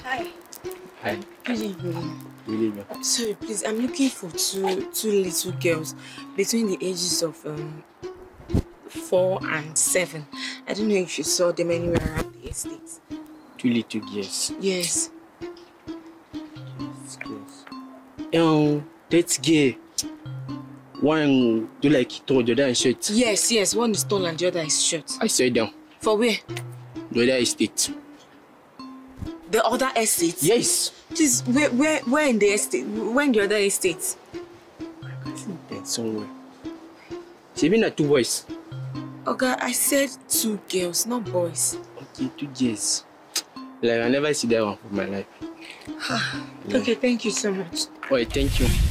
Hi. Hi. Good evening. Good evening. Sorry, please. I'm looking for two little girls between the ages of 4 and 7. I don't know if you saw them anywhere around the estate. Two little girls. Yes. That girl. One do like tall, the other is short. Yes. One is tall and the other is short. I said down. For where? The other estate. The other estate? Yes. Please, where in the estate? Where in the other estate? I think that's somewhere. She been at two boys. Okay, I said 2 girls, not boys. Okay, 2 girls. Like I never see that one for my life. Okay, thank you so much. Oh, thank you.